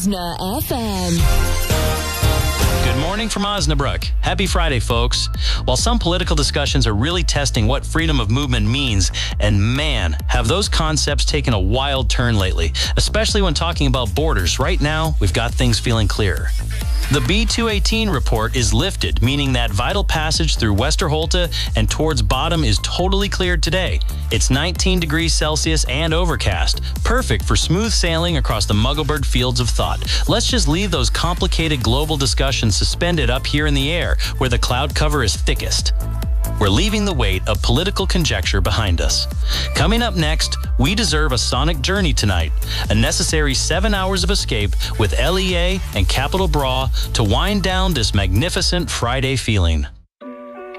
Osna FM. Good morning from Osnabrück. Happy Friday, folks. While some political discussions are really testing what freedom of movement means, and man, have those concepts taken a wild turn lately, especially when talking about borders. Right now, we've got things feeling clearer. The B218 report is lifted, meaning that vital passage through Westerholte and towards Bottom is totally cleared today. It's 19 degrees Celsius and overcast, perfect for smooth sailing across the Mugglebird fields of thought. Let's just leave those complicated global discussions suspended up here in the air, where the cloud cover is thickest. We're leaving the weight of political conjecture behind us. Coming up next, we deserve a sonic journey tonight, a necessary 7 hours of escape with LEA and Capital Bra to wind down this magnificent Friday feeling.